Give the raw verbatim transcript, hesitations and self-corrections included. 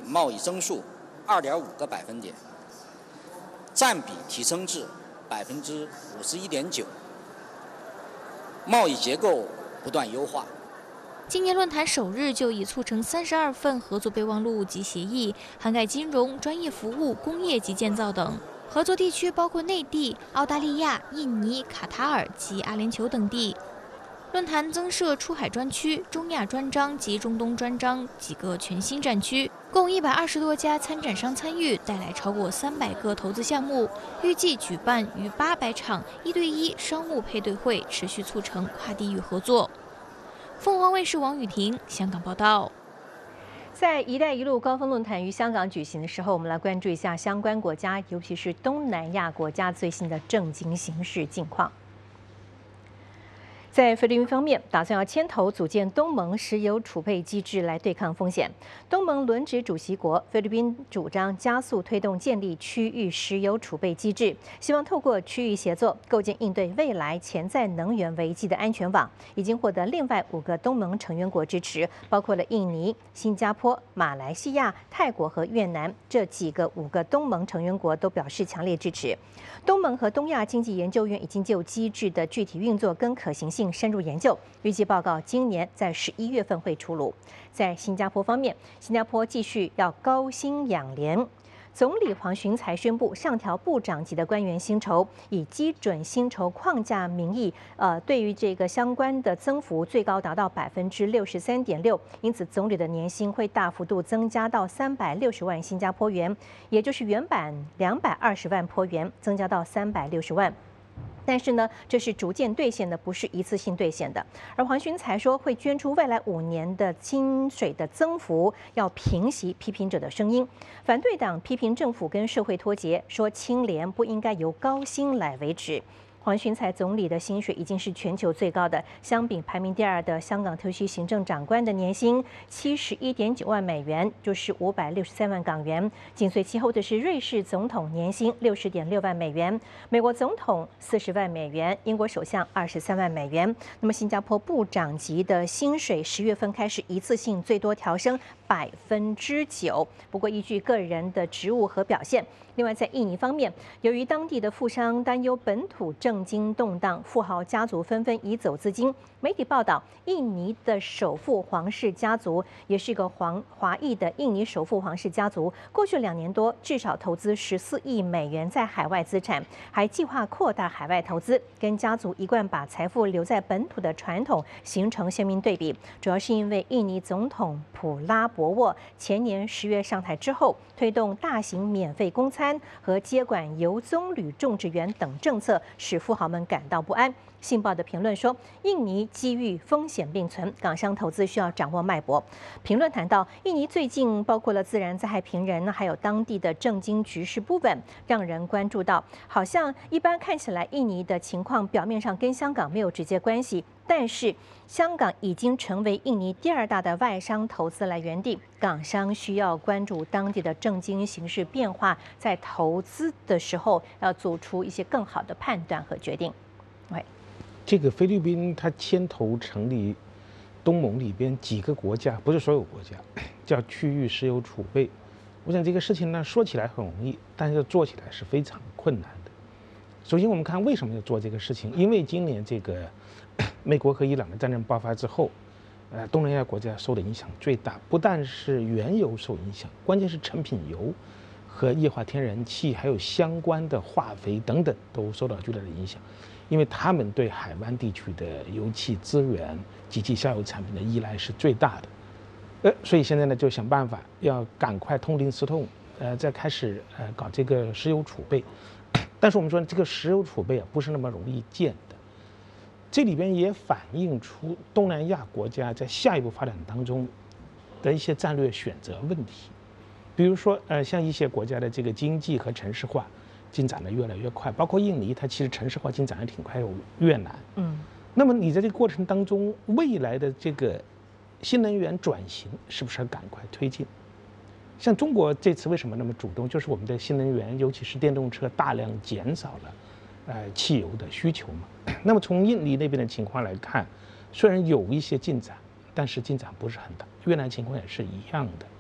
贸易增速二点五个百分点，占比提升至百分之五十一点九，贸易结构不断优化。 今年论坛首日就已促成三十二份合作备忘录及协议，涵盖金融、专业服务、工业及建造等。合作地区包括内地、澳大利亚、印尼、卡塔尔及阿联酋等地。论坛增设出海专区、中亚专章及中东专章几个全新战区，共一百二十多家参展商参与，带来超过三百个投资项目，预计举办逾八百场一对一商务配对会，持续促成跨地域合作。凤凰卫视王雨婷香港报道。 在“一带一路”高峰论坛于香港举行的时候，我们来关注一下相关国家，尤其是东南亚国家最新的政经形势近况。在菲律宾方面，打算要牵头组建东盟石油储备机制来对抗风险。东盟轮值主席国菲律宾主张加速推动建立区域石油储备机制，希望透过区域协作，构建应对未来潜在能源危机的安全网。已经获得另外五个东盟成员国支持，包括了印尼、新加坡、马来西亚、泰国和越南这几个五个东盟成员国都表示强烈支持。东盟和东亚经济研究院已经就机制的具体运作跟可行性深入研究，预计报告今年在十一月份会出炉。在新加坡方面，新加坡继续要高薪养廉。总理黄循才宣布上调部长级的官员薪酬，以基准薪酬框架名义，呃，对于这个相关的增幅最高达到百分之六十三点六，因此总理的年薪会大幅度增加到三百六十万新加坡元，也就是原版两百二十万坡元，增加到三百六十万。但是呢，这是逐渐兑现的，不是一次性兑现的。而黄循才说会捐出未来五年的薪水的增幅，要平息批评者的声音。反对党批评政府跟社会脱节，说清廉不应该由高薪来维持。黄循才总理的薪水已经是全球最高的，相比排名第二的香港特区行政长官的年薪七十一点九万美元，就是五百六十三万港元。紧随其后的是瑞士总统年薪六十点六万美元，美国总统四十万美元，英国首相二十三万美元。那么新加坡部长级的薪水十月份开始一次性最多调升百分之九，不过依据个人的职务和表现。另外，在印尼方面，由于当地的富商担忧本土政经动荡，富豪家族纷纷移走资金。媒体报道，印尼的首富皇室家族，也是一个华华裔的印尼首富皇室家族，过去两年多至少投资十四亿美元在海外资产，还计划扩大海外投资，跟家族一贯把财富留在本土的传统形成鲜明对比。主要是因为印尼总统普拉博沃前年十月上台之后，推动大型免费公餐和接管油棕榈种植园等政策，使富豪们感到不安。信报的评论说，印尼机遇风险并存，港商投资需要掌握脉搏。评论谈到，印尼最近包括了自然灾害频仍，还有当地的政经局势不稳，让人关注到，好像一般看起来印尼的情况表面上跟香港没有直接关系，但是香港已经成为印尼第二大的外商投资来源地，港商需要关注当地的政经形势变化，在投资的时候要做出一些更好的判断和决定。喂。 这个菲律宾它牵头成立东盟里边几个国家，不是所有国家，叫区域石油储备。我想这个事情呢，说起来很容易，但是做起来是非常困难的。首先，我们看为什么要做这个事情，因为今年这个美国和伊朗的战争爆发之后，呃，东南亚国家受的影响最大，不但是原油受影响，关键是成品油和液化天然气，还有相关的化肥等等都受到巨大的影响。因为他们对海湾地区的油气资源及其下游产品的依赖是最大的，呃，所以现在呢就想办法要赶快痛定思痛，呃，再开始呃搞这个石油储备。但是我们说这个石油储备啊不是那么容易建的，这里边也反映出东南亚国家在下一步发展当中的一些战略选择问题，比如说呃像一些国家的这个经济和城市化进展的越来越快，包括印尼，它其实城市化进展的挺快，有越南。嗯，那么你在这个过程当中，未来的这个新能源转型是不是要赶快推进？像中国这次为什么那么主动？就是我们的新能源，尤其是电动车，大量减少了呃汽油的需求嘛。那么从印尼那边的情况来看，虽然有一些进展，但是进展不是很大。越南情况也是一样的。